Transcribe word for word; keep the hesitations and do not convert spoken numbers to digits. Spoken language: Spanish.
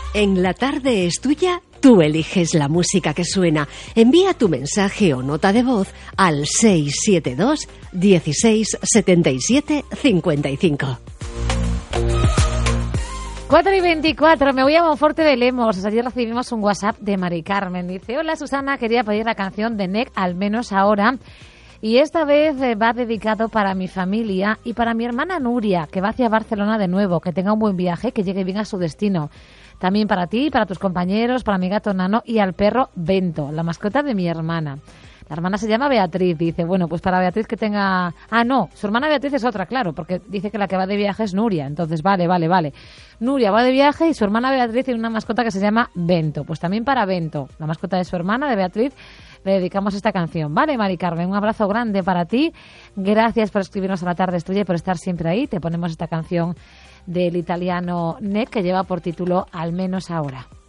En La Tarde es Tuya, tú eliges la música que suena. Envía tu mensaje o nota de voz al seis siete dos, dieciséis, setenta y siete, cincuenta y cinco. cuatro y veinticuatro, me voy a Monforte de Lemos. Ayer recibimos un WhatsApp de Mari Carmen. Dice: hola Susana, quería pedir la canción de N E C, Al menos ahora. Y esta vez va dedicado para mi familia y para mi hermana Nuria, que va hacia Barcelona de nuevo. Que tenga un buen viaje, que llegue bien a su destino. También para ti, para tus compañeros, para mi gato Nano y al perro Bento, la mascota de mi hermana. La hermana se llama Beatriz, dice, bueno, pues para Beatriz que tenga... Ah, no, su hermana Beatriz es otra, claro, porque dice que la que va de viaje es Nuria, entonces vale, vale, vale. Nuria va de viaje y su hermana Beatriz tiene una mascota que se llama Bento, pues también para Bento, la mascota de su hermana, de Beatriz, le dedicamos esta canción. Vale, Mari Carmen, un abrazo grande para ti, gracias por escribirnos a La Tarde es Tuya y por estar siempre ahí, te ponemos esta canción del italiano N E C que lleva por título Al menos ahora.